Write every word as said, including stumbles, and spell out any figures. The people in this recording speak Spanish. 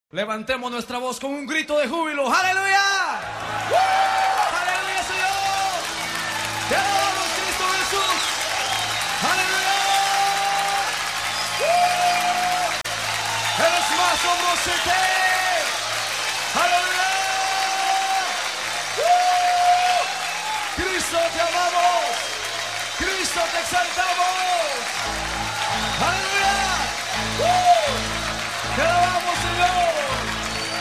Levantemos nuestra voz con un grito de júbilo. ¡Aleluya! ¡Uh! ¡Aleluya, Señor! ¡Te adoramos, Cristo Jesús! ¡Aleluya! ¡Uh! ¡Eres más asombroso que! ¡Aleluya! ¡Uh! ¡Cristo, te amamos! ¡Cristo, te exaltamos!